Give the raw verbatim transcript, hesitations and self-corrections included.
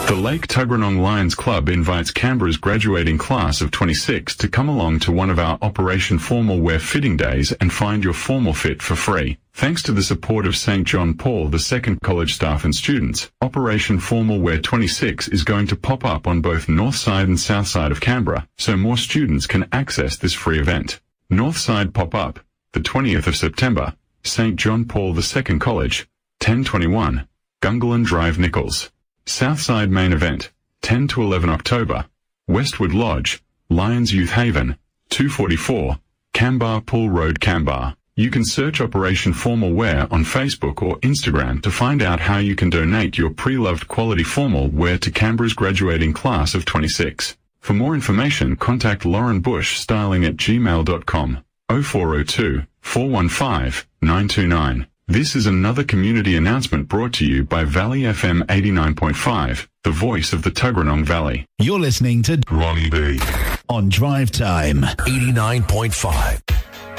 The Lake Tuggeranong Lions Club invites Canberra's graduating class of twenty-six to come along to one of our Operation Formal Wear fitting days and find your formal fit for free. Thanks to the support of Saint John Paul the Second College staff and students, Operation Formal Wear twenty-six is going to pop up on both north side and south side of Canberra, so more students can access this free event. North side pop-up, the twentieth of September, Saint John Paul the Second College, ten twenty-one, Gungahlin Drive, Nichols. Southside main event, ten to eleven October, Westwood Lodge, Lions Youth Haven, two forty-four, Canberra Pool Road, Canberra. You can search Operation Formal Wear on Facebook or Instagram to find out how you can donate your pre-loved quality formal wear to Canberra's graduating class of twenty-six. For more information, contact Lauren Bush styling at gmail dot com, oh four oh two, four one five, nine two nine. This is another community announcement brought to you by Valley F M eighty-nine point five, the voice of the Tuggeranong Valley. You're listening to Ronnie B on Drive Time eighty-nine point five.